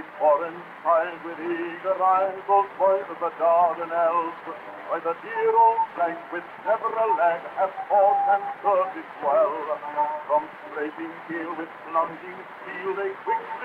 foreign skies with eager eyes, those boys of the Dardanelles, by the dear old flank with never a lag have fought and served it well. From scraping keel with plunging steel they quickly